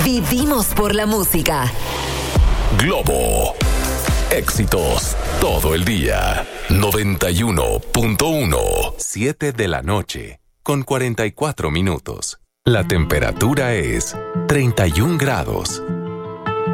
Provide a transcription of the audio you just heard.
Vivimos por la música. Globo. Éxitos todo el día. 91.1. 7 de la noche, con 44 minutos. La temperatura es 31 grados.